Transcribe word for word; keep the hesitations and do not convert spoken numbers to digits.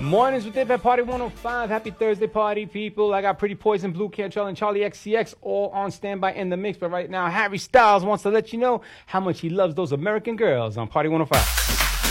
Mornings with Dip at Party one oh five. Happy Thursday, party people. I got Pretty Poison, Blue Cantrell, and Charlie X C X all on standby in the mix. But right now, Harry Styles wants to let you know how much he loves those American girls on Party one oh five.